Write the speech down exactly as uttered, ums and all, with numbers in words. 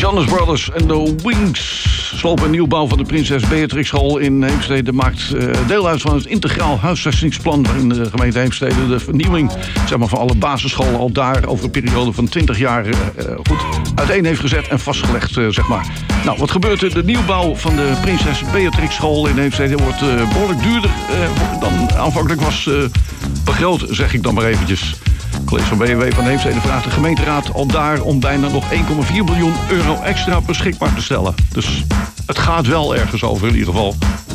Jonas Brothers en The Wings. Sloop en nieuwbouw van de Prinses Beatrix School in Heemstede maakt uh, deel uit van het integraal huisvestingsplan, waarin de gemeente Heemstede de vernieuwing, zeg maar, van alle basisscholen al daar over een periode van twintig jaar uh, goed uiteen heeft gezet en vastgelegd, uh, zeg maar. Nou, wat gebeurt er? De nieuwbouw van de Prinses Beatrix School in Heemstede wordt uh, behoorlijk duurder uh, dan aanvankelijk was uh, begroot, zeg ik dan maar eventjes. Het college van B M W van Heemstede vraagt de gemeenteraad al daar om bijna nog één komma vier miljoen euro extra beschikbaar te stellen. Dus het gaat wel ergens over in ieder geval.